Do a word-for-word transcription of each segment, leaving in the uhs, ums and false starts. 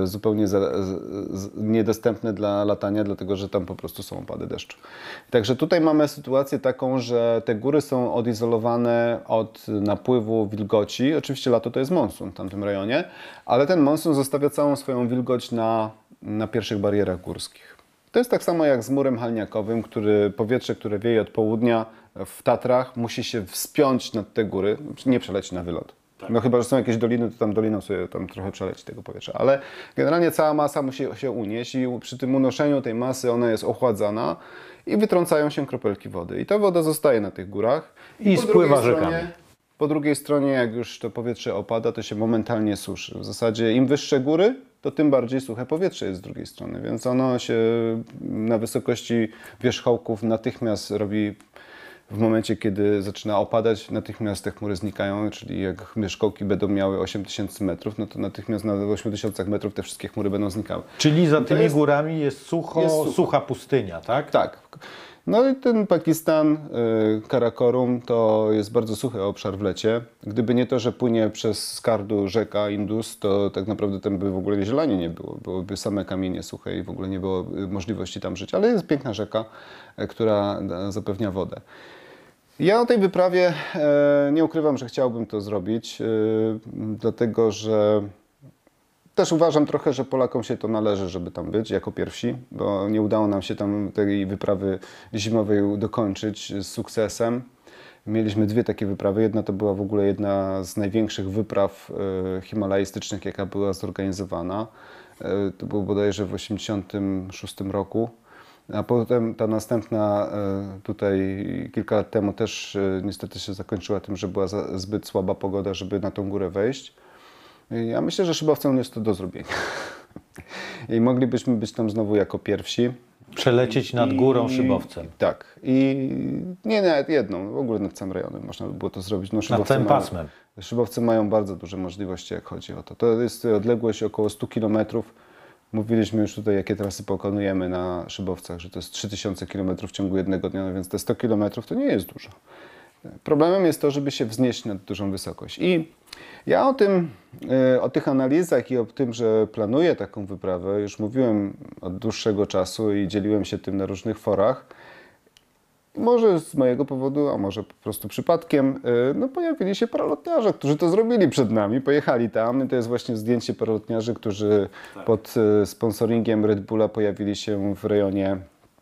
zupełnie za, z, niedostępne dla latania, dlatego że tam po prostu są opady deszczu. Także tutaj mamy sytuację taką, że te góry są odizolowane od napływu wilgoci. Oczywiście lato to jest monsun w tamtym rejonie, ale ten monsun zostawia całą swoją wilgoć na, na pierwszych barierach górskich. To jest tak samo jak z murem halniakowym, który powietrze, które wieje od południa w Tatrach, musi się wspiąć nad te góry, nie przeleci na wylot. Tak. No chyba, że są jakieś doliny, to tam doliną sobie tam trochę przeleci tego powietrza, ale generalnie cała masa musi się unieść i przy tym unoszeniu tej masy ona jest ochładzana i wytrącają się kropelki wody. I ta woda zostaje na tych górach. I, I spływa rzekami. Po drugiej stronie, jak już to powietrze opada, to się momentalnie suszy. W zasadzie im wyższe góry, to tym bardziej suche powietrze jest z drugiej strony, więc ono się na wysokości wierzchołków natychmiast robi, w momencie kiedy zaczyna opadać, natychmiast te chmury znikają, czyli jak wierzchołki będą miały osiem tysięcy metrów, no to natychmiast na ośmiu tysiącach metrów te wszystkie chmury będą znikały. Czyli za tymi jest, górami jest, sucho, jest sucho. sucha pustynia, tak? Tak. No i ten Pakistan, Karakorum, to jest bardzo suchy obszar w lecie. Gdyby nie to, że płynie przez Skardu rzeka Indus, to tak naprawdę tam by w ogóle zieleni nie było. Byłyby same kamienie suche i w ogóle nie było możliwości tam żyć. Ale jest piękna rzeka, która zapewnia wodę. Ja o tej wyprawie nie ukrywam, że chciałbym to zrobić, dlatego że też uważam trochę, że Polakom się to należy, żeby tam być jako pierwsi, bo nie udało nam się tam tej wyprawy zimowej dokończyć z sukcesem. Mieliśmy dwie takie wyprawy. Jedna to była w ogóle jedna z największych wypraw e, himalajstycznych, jaka była zorganizowana. E, to było bodajże w osiemdziesiątym szóstym roku. A potem ta następna e, tutaj kilka lat temu też e, niestety się zakończyła tym, że była za, zbyt słaba pogoda, żeby na tą górę wejść. Ja myślę, że szybowcem jest to do zrobienia. I moglibyśmy być tam znowu jako pierwsi. Przelecieć nad górą I, szybowcem. Tak. I nie nawet jedną, w ogóle nad całym rejonem można by było to zrobić. No, nad całym pasmem. Mają, szybowce mają bardzo duże możliwości, jak chodzi o to. To jest odległość około stu kilometrów. Mówiliśmy już tutaj, jakie trasy pokonujemy na szybowcach, że to jest trzy tysiące kilometrów w ciągu jednego dnia, no więc te sto kilometrów to nie jest dużo. Problemem jest to, żeby się wznieść na dużą wysokość. I ja o tym, o tych analizach i o tym, że planuję taką wyprawę, już mówiłem od dłuższego czasu i dzieliłem się tym na różnych forach. Może z mojego powodu, a może po prostu przypadkiem, no pojawili się paralotniarze, którzy to zrobili przed nami, pojechali tam. I to jest właśnie zdjęcie paralotniarzy, którzy tak. pod sponsoringiem Red Bulla pojawili się w rejonie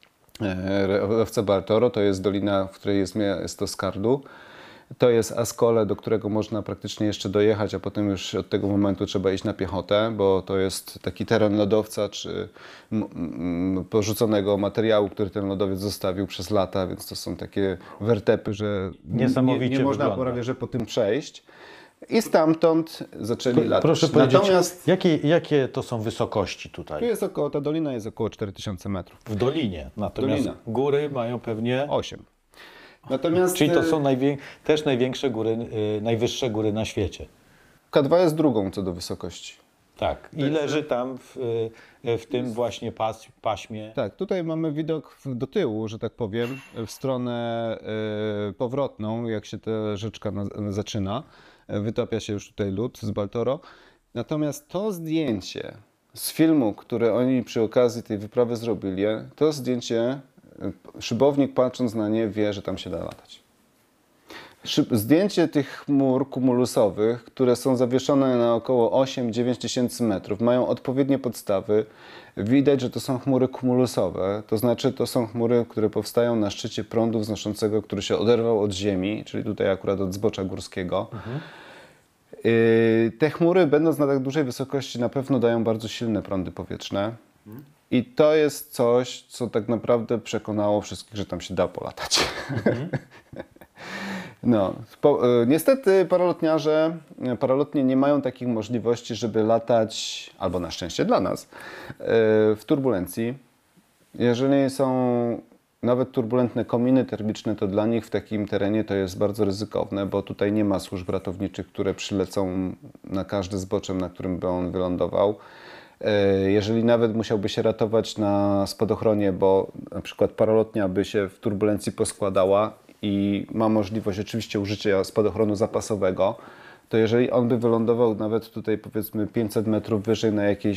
Rowca Baltoro. To jest dolina, w której jest miasto Skardu. To jest Ascole, do którego można praktycznie jeszcze dojechać, a potem już od tego momentu trzeba iść na piechotę, bo to jest taki teren lodowca czy porzuconego materiału, który ten lodowiec zostawił przez lata, więc to są takie wertepy, że niesamowicie nie, nie można prawie że po tym przejść. I stamtąd zaczęli latać. Proszę powiedzieć, Natomiast, jakie, jakie to są wysokości tutaj? Tu jest około, ta dolina jest około cztery tysiące metrów. W dolinie, natomiast Dolina. góry mają pewnie osiem. Natomiast, Czyli to są najwię... też największe góry, yy, najwyższe góry na świecie. K dwa jest drugą co do wysokości. Tak. I leży tam w, yy, w tym właśnie pas, paśmie. Tak, tutaj mamy widok do tyłu, że tak powiem, w stronę yy, powrotną, jak się ta rzeczka na, zaczyna. Wytapia się już tutaj lód z Baltoro. Natomiast to zdjęcie z filmu, które oni przy okazji tej wyprawy zrobili, to zdjęcie szybownik, patrząc na nie, wie, że tam się da latać. Szyb zdjęcie tych chmur kumulusowych, które są zawieszone na około osiem do dziewięciu tysięcy metrów, mają odpowiednie podstawy. Widać, że to są chmury kumulusowe, to znaczy to są chmury, które powstają na szczycie prądu wznoszącego, który się oderwał od ziemi, czyli tutaj akurat od zbocza górskiego. Mhm. Yy, te chmury, będąc na tak dużej wysokości, na pewno dają bardzo silne prądy powietrzne. Mhm. I to jest coś, co tak naprawdę przekonało wszystkich, że tam się da polatać. Mhm. No, po, y, niestety paralotniarze, paralotnie nie mają takich możliwości, żeby latać, albo na szczęście dla nas, y, w turbulencji. Jeżeli są nawet turbulentne kominy termiczne, to dla nich w takim terenie to jest bardzo ryzykowne, bo tutaj nie ma służb ratowniczych, które przylecą na każde zbocze, na którym by on wylądował. Jeżeli nawet musiałby się ratować na spadochronie, bo na przykład paralotnia by się w turbulencji poskładała i ma możliwość oczywiście użycia spadochronu zapasowego, to jeżeli on by wylądował nawet tutaj powiedzmy pięćset metrów wyżej na jakiejś